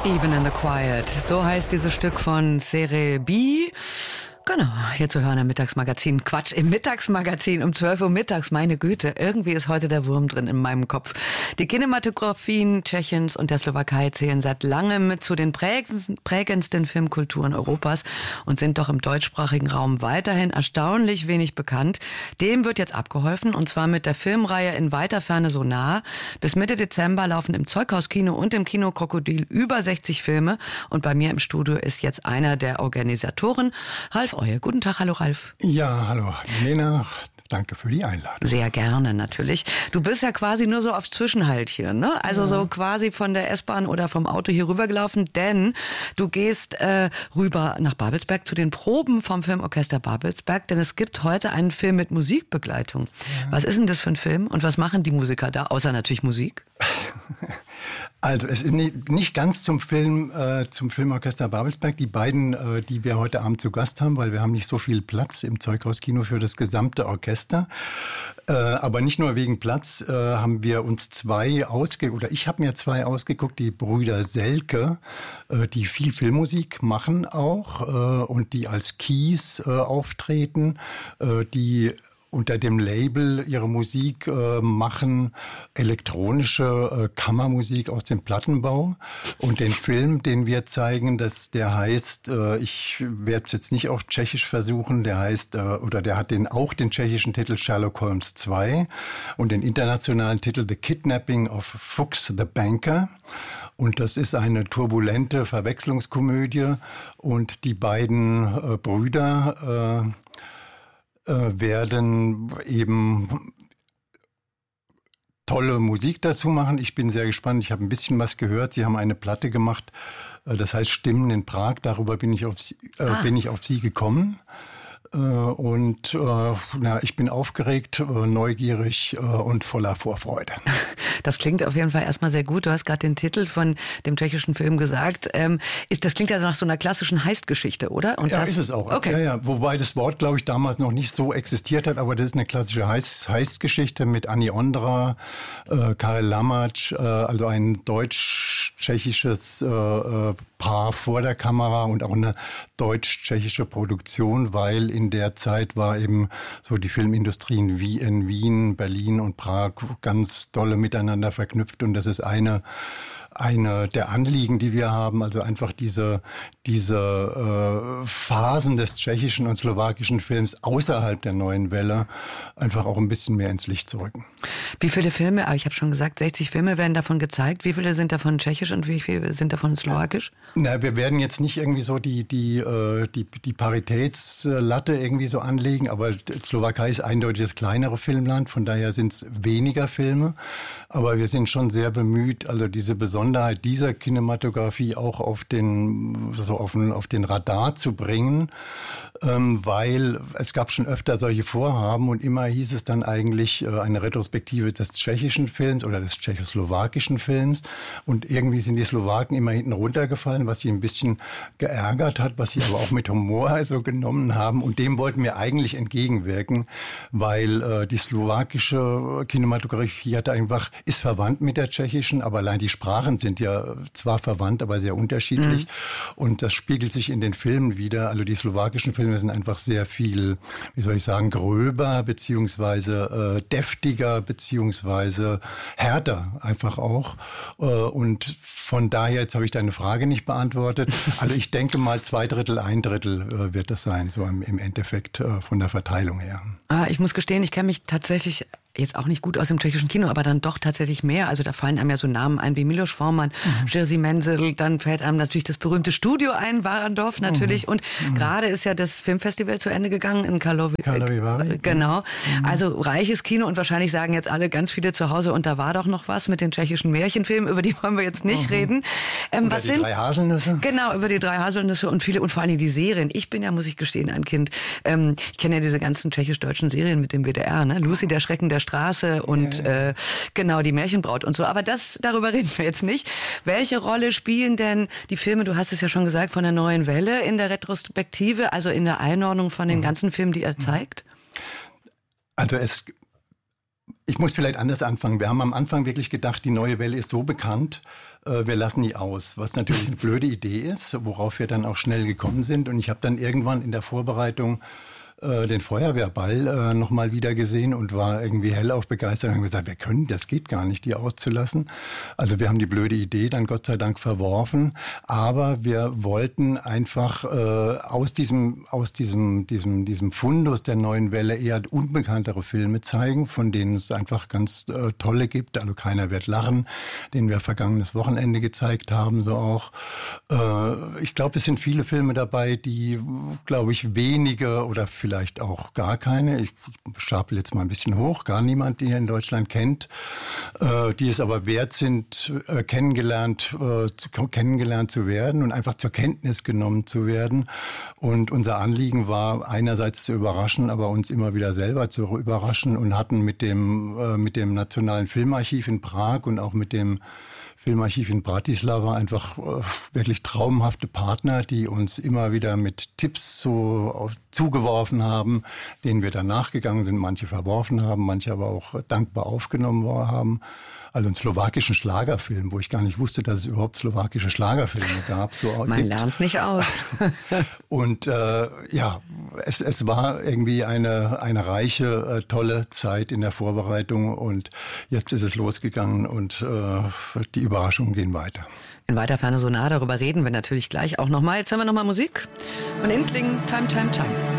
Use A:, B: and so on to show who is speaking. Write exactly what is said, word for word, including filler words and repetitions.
A: Even in the Quiet. So heißt dieses Stück von Serie B. Genau, hier zu hören im Mittagsmagazin. Quatsch, im Mittagsmagazin um zwölf Uhr mittags. Meine Güte, irgendwie ist heute der Wurm drin in meinem Kopf. Die Kinematografien Tschechiens und der Slowakei zählen seit langem zu den prägendsten Filmkulturen Europas und sind doch im deutschsprachigen Raum weiterhin erstaunlich wenig bekannt. Dem wird jetzt abgeholfen, und zwar mit der Filmreihe In weiter Ferne so nah. Bis Mitte Dezember laufen im Zeughauskino und im Kino Krokodil über sechzig Filme. Und bei mir im Studio ist jetzt einer der Organisatoren, Ralf Euhe. Guten Tag, hallo Ralf.
B: Ja, hallo Lena, danke für die Einladung.
A: Sehr gerne, natürlich. Du bist ja quasi nur so auf Zwischenhalt hier, ne? Also ja. So quasi von der S-Bahn oder vom Auto hier rübergelaufen, denn du gehst äh, rüber nach Babelsberg zu den Proben vom Filmorchester Babelsberg, denn es gibt heute einen Film mit Musikbegleitung. Ja. Was ist denn das für ein Film und was machen die Musiker da, außer natürlich Musik?
B: Also es ist nicht ganz zum Film, äh, zum Filmorchester Babelsberg. Die beiden, äh, die wir heute Abend zu Gast haben, weil wir haben nicht so viel Platz im Zeughauskino für das gesamte Orchester. Äh, aber nicht nur wegen Platz äh, haben wir uns zwei ausgeguckt, oder ich habe mir zwei ausgeguckt, die Brüder Selke, äh, die viel Filmmusik machen auch äh, und die als Keys äh, auftreten, äh, die unter dem Label ihre Musik äh, machen, elektronische äh, Kammermusik aus dem Plattenbau. Und den Film, den wir zeigen, das, der heißt, äh, ich werde es jetzt nicht auf Tschechisch versuchen, der heißt, äh, oder der hat den, auch den tschechischen Titel Sherlock Holmes zwei und den internationalen Titel The Kidnapping of Fuchs the Banker. Und das ist eine turbulente Verwechslungskomödie. Und die beiden äh, Brüder äh, werden eben tolle Musik dazu machen. Ich bin sehr gespannt. Ich habe ein bisschen was gehört. Sie haben eine Platte gemacht, das heißt Stimmen in Prag. Darüber bin ich auf Sie, äh, ah. bin ich auf Sie gekommen. Und äh, na, ich bin aufgeregt, äh, neugierig äh, und voller Vorfreude.
A: Das klingt auf jeden Fall erstmal sehr gut. Du hast gerade den Titel von dem tschechischen Film gesagt. Ähm, ist, das klingt ja nach so einer klassischen Heist-Geschichte, oder? Und
B: ja,
A: das,
B: ist es auch.
A: Okay.
B: Ja, ja. Wobei das Wort, glaube ich, damals noch nicht so existiert hat. Aber das ist eine klassische Heist- Heist-Geschichte mit Anni Ondra, äh, Karel Lamatsch, äh, also ein deutsch-tschechisches äh, Paar vor der Kamera und auch eine deutsch-tschechische Produktion, weil in der Zeit war eben so die Filmindustrien wie in Wien, Berlin und Prag ganz dolle miteinander verknüpft, und das ist eine eine der Anliegen, die wir haben, also einfach diese diese äh, Phasen des tschechischen und slowakischen Films außerhalb der neuen Welle einfach auch ein bisschen mehr ins Licht zu rücken.
A: Wie viele Filme, aber ich habe schon gesagt, sechzig Filme werden davon gezeigt. Wie viele sind davon tschechisch und wie viele sind davon slowakisch?
B: Na, wir werden jetzt nicht irgendwie so die die äh, die die Paritätslatte irgendwie so anlegen, aber Slowakei ist eindeutig das kleinere Filmland, von daher sind es weniger Filme, aber wir sind schon sehr bemüht, also diese Besonderheit dieser Kinematografie auch auf den so auf den, auf den Radar zu bringen, ähm, weil es gab schon öfter solche Vorhaben und immer hieß es dann eigentlich äh, eine Retrospektive des tschechischen Films oder des tschechoslowakischen Films, und irgendwie sind die Slowaken immer hinten runtergefallen, was sie ein bisschen geärgert hat, was sie aber auch mit Humor also genommen haben, und dem wollten wir eigentlich entgegenwirken, weil äh, die slowakische Kinematografie hat einfach, ist verwandt mit der tschechischen, aber allein die Sprachen sind ja zwar verwandt, aber sehr unterschiedlich. Mhm. Und das spiegelt sich in den Filmen wieder. Also die slowakischen Filme sind einfach sehr viel, wie soll ich sagen, gröber, beziehungsweise äh, deftiger, beziehungsweise härter einfach auch. Äh, und von daher, jetzt habe ich deine Frage nicht beantwortet. Also ich denke mal, zwei Drittel, ein Drittel äh, wird das sein, so im, im Endeffekt äh, von der Verteilung her.
A: Ah, ich muss gestehen, ich kenne mich tatsächlich jetzt auch nicht gut aus dem tschechischen Kino, aber dann doch tatsächlich mehr. Also da fallen einem ja so Namen ein wie Miloš Forman, mhm. Jerzy Menzel, dann fällt einem natürlich das berühmte Studio ein, Warendorf natürlich. Mhm. Und mhm. gerade ist ja das Filmfestival zu Ende gegangen in Karlovy.
B: Karlovy Vary.
A: Genau. Mhm. Also reiches Kino, und wahrscheinlich sagen jetzt alle ganz viele zu Hause, und da war doch noch was mit den tschechischen Märchenfilmen, über die wollen wir jetzt nicht mhm. reden.
B: Ähm, über was die sind, drei Haselnüsse.
A: Genau, über die drei Haselnüsse und viele, und vor allem die Serien. Ich bin ja, muss ich gestehen, ein Kind. Ähm, ich kenne ja diese ganzen tschechisch-deutschen Serien mit dem W D R, ne? Lucy, der Schrecken der Straße und Und äh, genau, die Märchenbraut und so. Aber das, darüber reden wir jetzt nicht. Welche Rolle spielen denn die Filme, du hast es ja schon gesagt, von der neuen Welle in der Retrospektive, also in der Einordnung von den ganzen Filmen, die er zeigt?
B: Also es Ich muss vielleicht anders anfangen. Wir haben am Anfang wirklich gedacht, die Neue Welle ist so bekannt, äh, wir lassen die aus. Was natürlich eine blöde Idee ist, worauf wir dann auch schnell gekommen sind. Und ich habe dann irgendwann in der Vorbereitung äh, den Feuerwehrball äh, nochmal wieder gesehen und war irgendwie hellauf begeistert und haben gesagt, wir können, das geht gar nicht, die auszulassen. Also wir haben die blöde Idee dann Gott sei Dank verworfen. Aber wir wollten einfach äh, aus diesem, aus diesem, diesem, diesem Fundus der Neuen Welle eher unbekanntere Filme zeigen, von denen es einfach ganz äh, tolle gibt. Also Keiner wird lachen, den wir vergangenes Wochenende gezeigt haben, so auch. Äh, ich glaube, es sind viele Filme dabei, die, glaube ich, wenige oder vielleicht auch gar keine, ich stapel jetzt mal ein bisschen hoch, gar niemand, die hier in Deutschland kennt, äh, die es aber wert sind, äh, kennengelernt, äh, zu, kennengelernt zu werden und einfach zur Kenntnis genommen zu werden. Und unser Anliegen war einerseits zu überraschen, aber uns immer wieder selber zu überraschen und hatten mit dem, äh, mit dem Nationalen Filmarchiv in Prag und auch mit dem Filmarchiv in Bratislava einfach äh, wirklich traumhafte Partner, die uns immer wieder mit Tipps so auf, zugeworfen haben, denen wir dann nachgegangen sind, manche verworfen haben, manche aber auch äh, dankbar aufgenommen haben. Also einen slowakischen Schlagerfilm, wo ich gar nicht wusste, dass es überhaupt slowakische Schlagerfilme gab. So
A: Man
B: gibt.
A: lernt nicht aus.
B: Und äh, ja, es, es war irgendwie eine, eine reiche, äh, tolle Zeit in der Vorbereitung und jetzt ist es losgegangen und äh, die Überraschungen gehen weiter.
A: In weiter Ferne so nah, darüber reden wir natürlich gleich auch nochmal. Jetzt hören wir nochmal Musik von Indling, Time, Time, Time.